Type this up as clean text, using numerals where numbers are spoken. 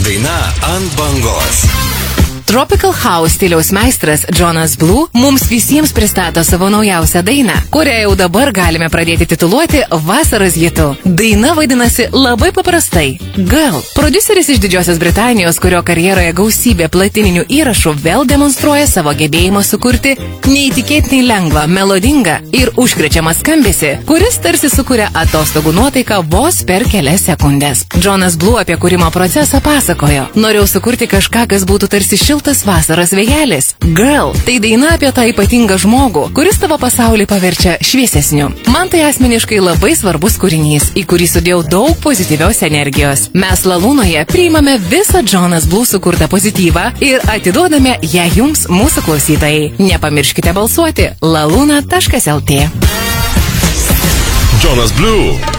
Daina ant bangos. Tropical House stiliaus meistras Jonas Blue mums visiems pristato savo naujausią dainą, kurią jau dabar galime pradėti tituluoti vasaros hitu. Daina vadinasi labai paprastai – Girl. Prodiuseris iš Didžiosios Britanijos, kurio karjeroje gausybė platininių įrašų, vėl demonstruoja savo gebėjimą sukurti neįtikėtinai lengvą, melodingą ir užkrečiamą skambesį, kuris tarsi sukuria atostogų nuotaiką vos per kelias sekundės. Jonas Blue apie kūrimo procesą pasakojo: norėjau sukurti kažką, kas būtų tarsi šiltas vasaros vėjelis. Girl – tai daina apie tą ypatingą žmogų, kuris tavo pasaulį paverčia šviesesniu. Man tai asmeniškai labai svarbus kūrinys, į kurį sudėjau daug pozityvios energijos. Mes Lalūnoje priimame visą Jonas Blue sukurtą pozityvą ir atiduodame ją jums, mūsų klausytojai. Nepamirškite balsuoti laluna.lt. Jonas Blue.